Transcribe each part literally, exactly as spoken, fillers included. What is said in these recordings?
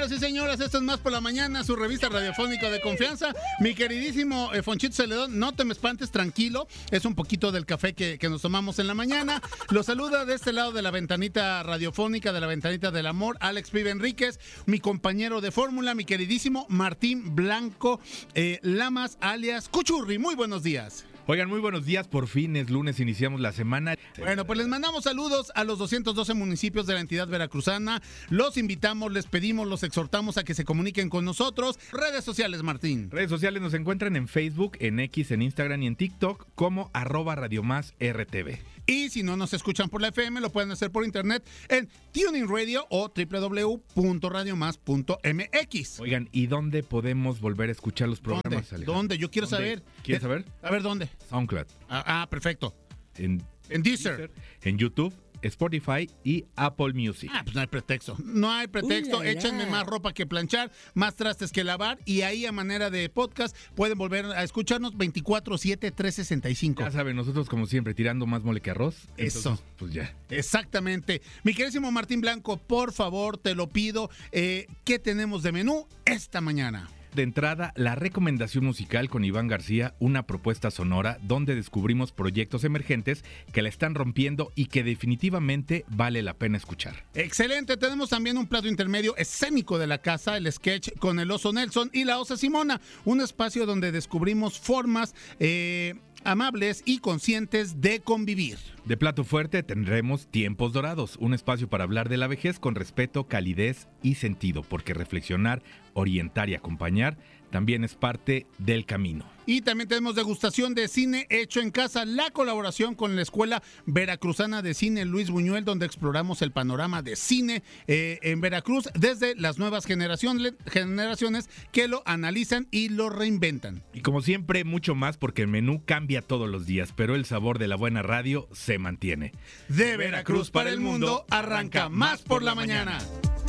Señoras y señores, esto es Más por la Mañana, su revista radiofónica de confianza. Mi queridísimo eh, Fonchito Celedón, no te me espantes, tranquilo. Es un poquito del café que, que nos tomamos en la mañana. Lo saluda de este lado de la ventanita radiofónica, de la ventanita del amor, Alex Pibe Enríquez, mi compañero de fórmula, mi queridísimo Martín Blanco eh, Lamas, alias Cuchurri. Muy buenos días. Oigan, muy buenos días, por fin es lunes, iniciamos la semana. Bueno, pues les mandamos saludos a los doscientos doce municipios de la entidad veracruzana. Los invitamos, les pedimos, los exhortamos a que se comuniquen con nosotros. Redes sociales, Martín. Redes sociales nos encuentran en Facebook, en X, en Instagram y en TikTok como arroba Radio Más R T V. Y si no nos escuchan por la F M, lo pueden hacer por internet en TuneIn Radio o doble u doble u doble u punto radio más punto m x. Oigan, ¿y dónde podemos volver a escuchar los programas? ¿Dónde? ¿Dónde? Yo quiero ¿Dónde? saber. ¿Quieres saber? A ver, ¿dónde? SoundCloud. Ah, ah perfecto. En, en Deezer. Deezer. En YouTube, Spotify y Apple Music. Ah, pues no hay pretexto. No hay pretexto. Uy, la, la. Échenme más ropa que planchar, más trastes que lavar. Y ahí, a manera de podcast, pueden volver a escucharnos veinticuatro siete, trescientos sesenta y cinco. Ya saben, nosotros como siempre tirando más mole que arroz. Eso. Entonces, pues ya. Exactamente. Mi queridísimo Martín Blanco, por favor, te lo pido. Eh, ¿Qué tenemos de menú esta mañana? De entrada, la recomendación musical con Iván García, una propuesta sonora donde descubrimos proyectos emergentes que la están rompiendo y que definitivamente vale la pena escuchar. Excelente, tenemos también un plato intermedio escénico de la casa, el sketch con el oso Nelson y la osa Simona, un espacio donde descubrimos formas eh, amables y conscientes de convivir. De plato fuerte tendremos Tiempos Dorados, un espacio para hablar de la vejez con respeto, calidez y sentido, porque reflexionar, orientar y acompañar también es parte del camino. Y también tenemos degustación de cine hecho en casa, la colaboración con la Escuela Veracruzana de Cine Luis Buñuel, donde exploramos el panorama de cine eh, en Veracruz desde las nuevas generaciones, generaciones que lo analizan y lo reinventan. Y como siempre, mucho más porque el menú cambia todos los días, pero el sabor de la buena radio se mantiene. De Veracruz para el mundo, arranca Más por la Mañana.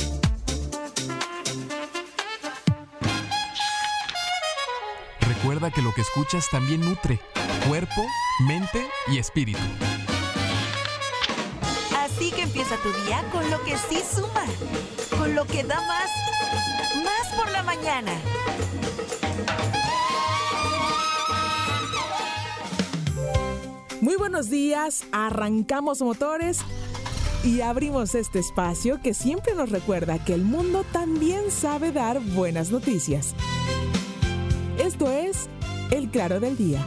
Recuerda que lo que escuchas también nutre cuerpo, mente y espíritu. Así que empieza tu día con lo que sí suma, con lo que da más, más por la mañana. Muy buenos días, arrancamos motores y abrimos este espacio que siempre nos recuerda que el mundo también sabe dar buenas noticias. Esto es El Claro del Día.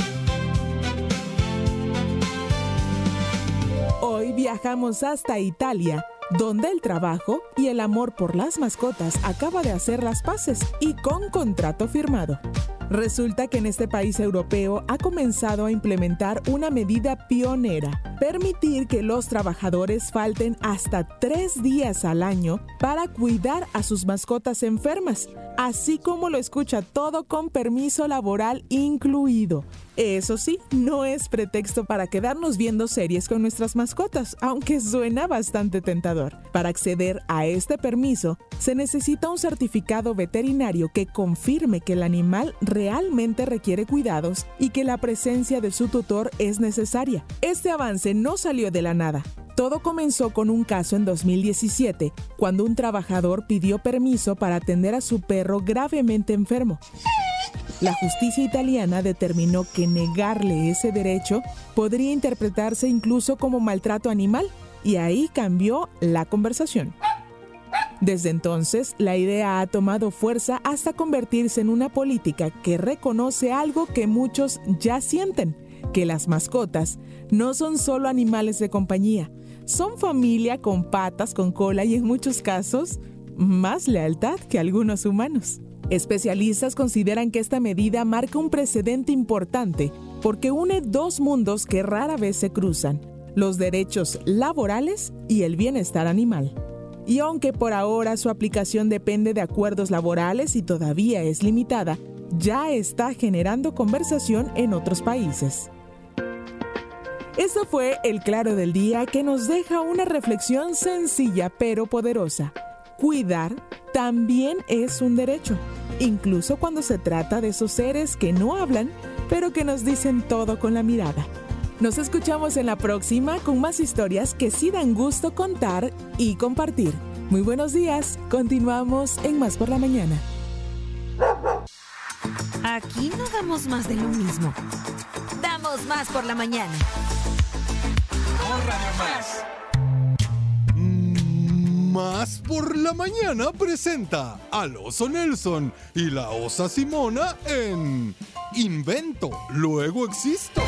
Hoy viajamos hasta Italia, donde el trabajo y el amor por las mascotas acaba de hacer las paces y con contrato firmado. Resulta que en este país europeo ha comenzado a implementar una medida pionera: permitir que los trabajadores falten hasta tres días al año para cuidar a sus mascotas enfermas, así como lo escucha, todo con permiso laboral incluido. Eso sí, no es pretexto para quedarnos viendo series con nuestras mascotas, aunque suena bastante tentador. Para acceder a este permiso, se necesita un certificado veterinario que confirme que el animal realmente requiere cuidados y que la presencia de su tutor es necesaria. Este avance no salió de la nada. Todo comenzó con un caso en dos mil diecisiete, cuando un trabajador pidió permiso para atender a su perro gravemente enfermo. La justicia italiana determinó que negarle ese derecho podría interpretarse incluso como maltrato animal, y ahí cambió la conversación. Desde entonces, la idea ha tomado fuerza hasta convertirse en una política que reconoce algo que muchos ya sienten: que las mascotas no son solo animales de compañía, son familia con patas, con cola y en muchos casos, más lealtad que algunos humanos. Especialistas consideran que esta medida marca un precedente importante porque une dos mundos que rara vez se cruzan: los derechos laborales y el bienestar animal. Y aunque por ahora su aplicación depende de acuerdos laborales y todavía es limitada, ya está generando conversación en otros países. Esto fue El Claro del Día, que nos deja una reflexión sencilla pero poderosa. Cuidar también es un derecho, incluso cuando se trata de esos seres que no hablan, pero que nos dicen todo con la mirada. Nos escuchamos en la próxima con más historias que sí dan gusto contar y compartir. Muy buenos días. Continuamos en Más por la Mañana. Aquí no damos más de lo mismo. Damos más por la mañana. Por Radio Más. Más por la Mañana presenta al oso Nelson y la osa Simona en Invento, luego existo.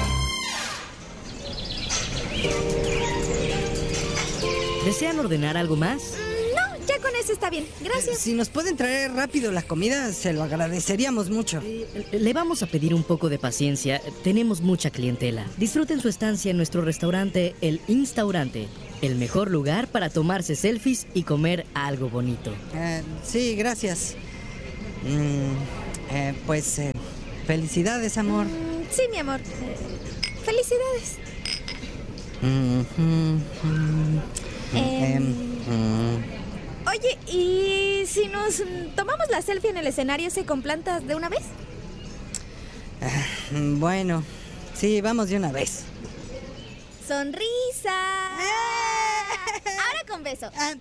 ¿Desean ordenar algo más? No, ya con eso está bien. Gracias. Si nos pueden traer rápido la comida, se lo agradeceríamos mucho. Eh, Le vamos a pedir un poco de paciencia. Tenemos mucha clientela. Disfruten su estancia en nuestro restaurante, El Instaurante. El mejor lugar para tomarse selfies y comer algo bonito. Eh, sí, gracias. Mm, eh, pues, eh, felicidades, amor. Mm, sí, mi amor. Eh, felicidades. Mm, mm, mm. Eh, Em, mm. Oye, ¿y si nos mm, tomamos la selfie en el escenario ese con plantas de una vez? Ah, Bueno, sí, vamos de una vez. ¡Sonrisa! Ahora con beso. Ah,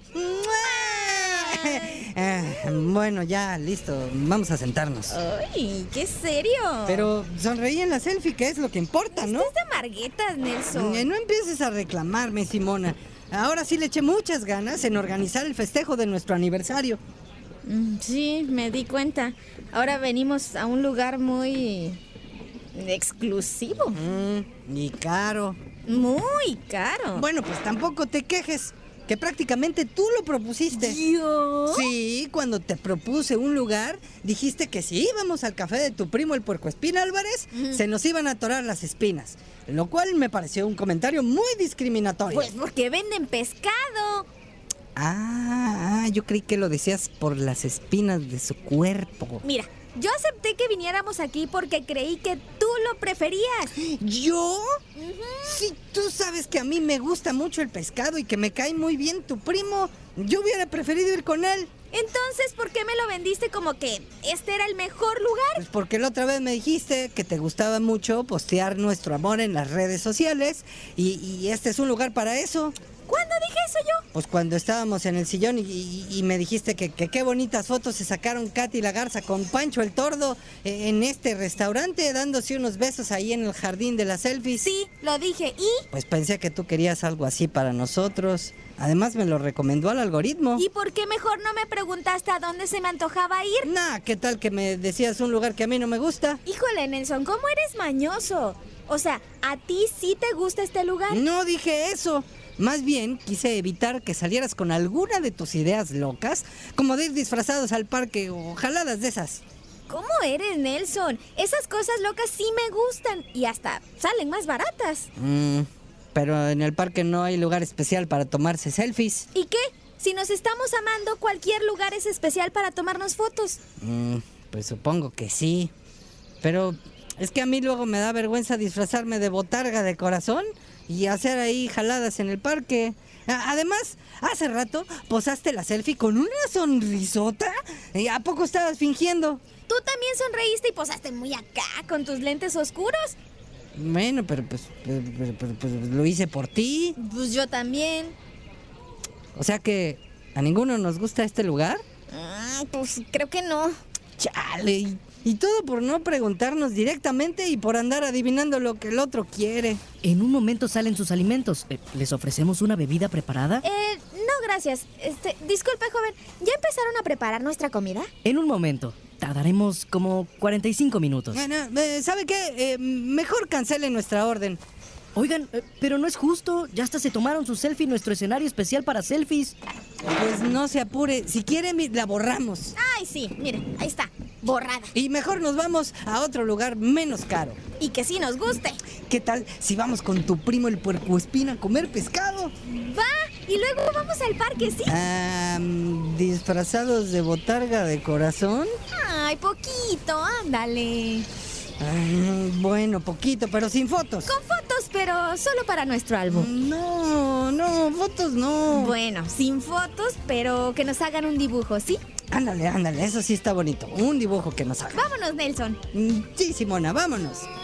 ah, bueno, ya, listo. Vamos a sentarnos. ¡Ay, qué serio! Pero sonreí en la selfie, que es lo que importa, ¿no? Estás de marguetas, Nelson. Eh, No empieces a reclamarme, Simona. Ahora sí le eché muchas ganas en organizar el festejo de nuestro aniversario. Mm, Sí, me di cuenta. Ahora venimos a un lugar muy exclusivo. Mm, y caro. Muy caro. Bueno, pues tampoco te quejes, que prácticamente tú lo propusiste. ¿Yo? Sí, cuando te propuse un lugar, dijiste que si íbamos al café de tu primo el Puercoespín Álvarez, Ujú. se nos iban a atorar las espinas. Lo cual me pareció un comentario muy discriminatorio. Pues porque venden pescado. Ah, ah, yo creí que lo decías por las espinas de su cuerpo. Mira, yo acepté que viniéramos aquí porque creí que tú lo preferías. ¿Yo? Si tú sabes que a mí me gusta mucho el pescado y que me cae muy bien tu primo, yo hubiera preferido ir con él. Entonces, ¿por qué me lo vendiste como que este era el mejor lugar? Pues porque la otra vez me dijiste que te gustaba mucho postear nuestro amor en las redes sociales y, y este es un lugar para eso. ¿Cuándo dije eso yo? Pues cuando estábamos en el sillón y, y- y me dijiste que, que qué bonitas fotos se sacaron Katy la Garza con Pancho el Tordo eh, en este restaurante dándose unos besos ahí en el jardín de las selfies. Sí, lo dije. ¿Y? Pues pensé que tú querías algo así para nosotros. Además me lo recomendó al algoritmo. ¿Y por qué mejor no me preguntaste a dónde se me antojaba ir? Nah, ¿qué tal que me decías un lugar que a mí no me gusta? Híjole, Nelson, ¿cómo eres mañoso? O sea, ¿a ti sí te gusta este lugar? No dije eso. Más bien quise evitar que salieras con alguna de tus ideas locas, como de ir disfrazados al parque o jaladas de esas. ¿Cómo eres, Nelson? Esas cosas locas sí me gustan y hasta salen más baratas. Mm, pero en el parque no hay lugar especial para tomarse selfies. ¿Y qué? Si nos estamos amando, cualquier lugar es especial para tomarnos fotos. Mm, pues supongo que sí. Pero es que a mí luego me da vergüenza disfrazarme de botarga de corazón y hacer ahí jaladas en el parque. A- Además, hace rato posaste la selfie con una sonrisota. ¿Y ¿A poco estabas fingiendo? Tú también sonreíste y posaste muy acá con tus lentes oscuros. Bueno, pero pues, pero- pero- pero- pues, lo hice por ti. Pues yo también. O sea que a ninguno nos gusta este lugar. Ah, pues creo que no. Chale. Y, y todo por no preguntarnos directamente y por andar adivinando lo que el otro quiere. En un momento salen sus alimentos. Eh, ¿Les ofrecemos una bebida preparada? Eh, no, gracias. Este, disculpe, joven. ¿Ya empezaron a preparar nuestra comida? En un momento. Tardaremos como cuarenta y cinco minutos. Bueno, eh, ¿sabe qué? Eh, mejor cancele nuestra orden. Oigan, eh, pero no es justo. Ya hasta se tomaron su selfie en nuestro escenario especial para selfies. Pues no se apure. Si quiere, mi- la borramos. Ay, sí, mire, ahí está, borrada. Y mejor nos vamos a otro lugar menos caro. Y que sí nos guste. ¿Qué tal si vamos con tu primo el puercoespín a comer pescado? Va, y luego vamos al parque, ¿sí? Ah, ¿disfrazados de botarga de corazón? Ay, poquito, ándale. Ah, bueno, poquito, pero sin fotos. Con fotos, pero solo para nuestro álbum. No, no, fotos no. Bueno, sin fotos, pero que nos hagan un dibujo, ¿sí? Ándale, ándale, eso sí está bonito. Un dibujo que nos haga. Vámonos, Nelson. Mm, Sí, Simona, vámonos.